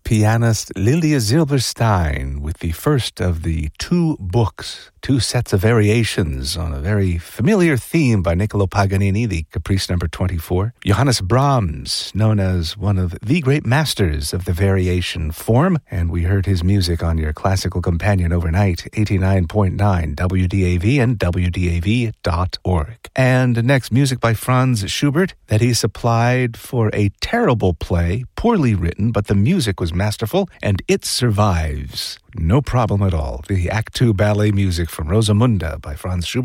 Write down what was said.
pianist Lilia Silberstein with the first of the two sets of variations on a very familiar theme by Niccolo Paganini, the Caprice number 24. Johannes Brahms, known as one of the great masters of the variation form, and we heard his music on your classical companion overnight, 89.9 WDAV and WDAV.org. And next, music by Franz Schubert that he supplied for a terrible play, poorly written, but the music was masterful, and it survives. No problem at all. The Act II ballet music from Rosamunda by Franz Schubert.